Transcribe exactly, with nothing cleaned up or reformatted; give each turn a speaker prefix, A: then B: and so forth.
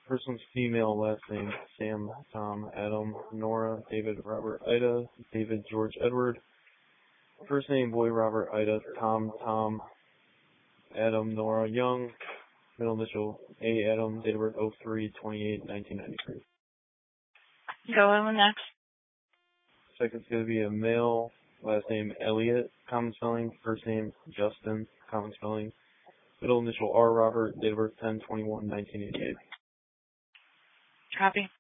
A: First one's female, last name Sam, Tom, Adam, Nora, David, Robert, Ida, David, George, Edward. First name boy, Robert, Ida, Tom, Tom, Adam, Nora, Young. Middle initial A, Adam, date of birth oh three twenty-eight nineteen ninety-three.
B: Go on next.
A: Second's going to be a male, last name Elliot, common spelling. First name Justin, common spelling. Middle initial R, Robert, date of birth ten twenty-one nineteen eighty-eight.
B: Copy.